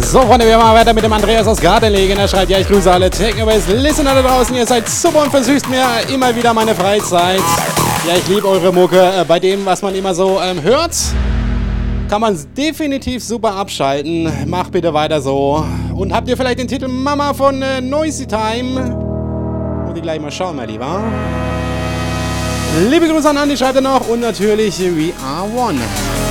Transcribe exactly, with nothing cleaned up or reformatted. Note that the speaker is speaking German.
So, Freunde, wir machen weiter mit dem Andreas aus Gartenlegen. Er schreibt, ja, ich grüße alle Techno-Bass-Listener da draußen. Ihr seid super und versüßt mir immer wieder meine Freizeit. Ja, ich liebe eure Mucke. Bei dem, was man immer so ähm, hört, kann man definitiv super abschalten. Macht bitte weiter so. Und habt ihr vielleicht den Titel Mama von äh, Noisy Time? Muss ich gleich mal schauen, mein Lieber. Liebe Grüße an Andi, schreibt er noch. Und natürlich We Are One.